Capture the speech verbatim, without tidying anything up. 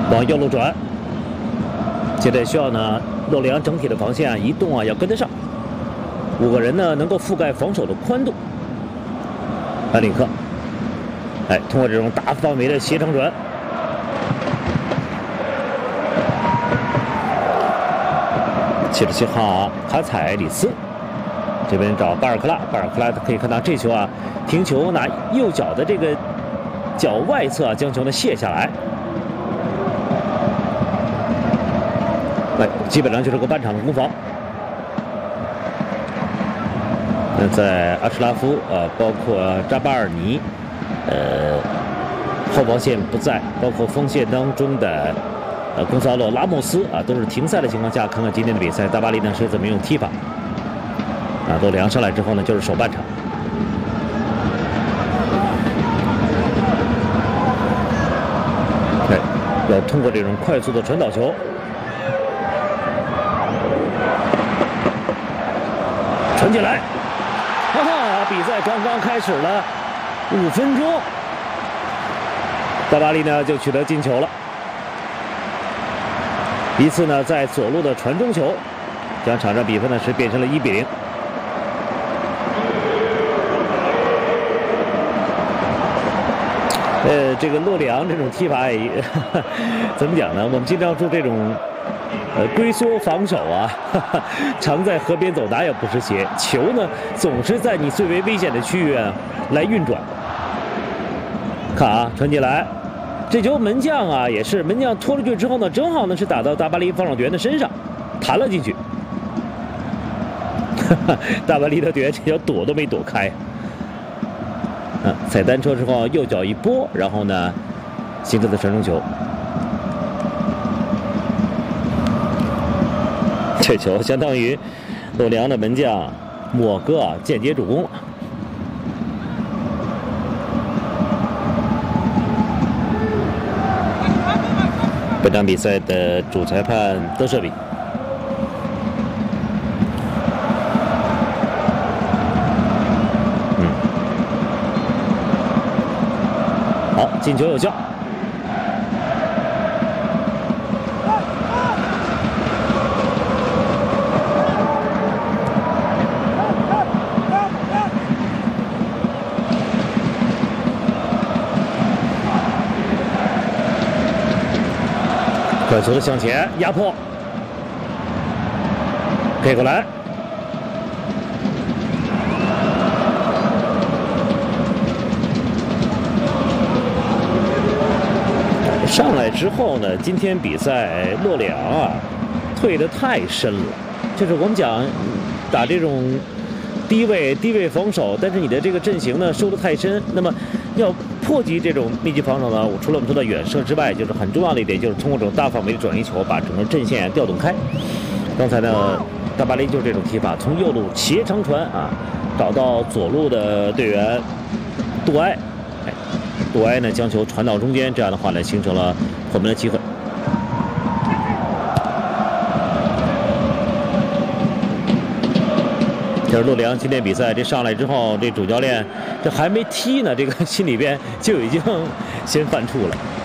往右路转。现在需要呢，洛阳整体的防线啊移动啊要跟得上，五个人呢能够覆盖防守的宽度。安里克，哎，通过这种大范围的斜长转。 七十七号卡采里斯，这边找巴尔克拉，巴尔克拉可以看到这球啊，停球拿右脚的这个脚外侧啊，将球呢卸下来，哎，基本上就是个半场的攻防。那在阿什拉夫啊，包括扎巴尔尼，呃，后防线不在，包括锋线当中的。 呃，贡萨洛、拉莫斯啊，都是停赛的情况下，看看今天的比赛，大巴黎呢是怎么用踢法。啊，洛里昂上来之后呢，就是首半场。对，要通过这种快速的传导球，传起来。哈哈，比赛刚刚开始了五分钟，大巴黎呢就取得进球了。 一次呢，在左路的传中球，将场上比分呢是变成了一比零。呃，这个洛里昂这种踢法也怎么讲呢？我们经常说这种呃龟缩防守啊，哈哈，常在河边走，哪有不湿鞋？球呢总是在你最为危险的区域啊来运转。看啊，传进来。 这球门将啊，也是门将拖出去之后呢，正好呢是打到大巴黎防守队员的身上，弹了进去。大巴黎的队员这脚躲都没躲开。嗯，踩单车之后右脚一拨，然后呢形成的传中球。这球相当于洛里昂的门将莫戈啊间接助攻了。 本场比赛的主裁判德舍比。嗯，好，进球有效。快速的向前压迫，给过来，上来之后呢，今天比赛洛里昂啊退得太深了，就是我们讲打这种低位低位防守，但是你的这个阵型呢收得太深，那么要。 破击这种密集防守呢，除了我们说的远射之外，就是很重要的一点，就是通过这种大范围的转移球，把整个阵线调动开。刚才呢，大巴黎就是这种踢法，从右路斜长传啊，找到左路的队员杜埃，哎，杜埃呢将球传到中间，这样的话呢，形成了破门的机会。这是洛里昂今天比赛，这上来之后，这主教练这还没踢呢，这个心里边就已经先犯怵了。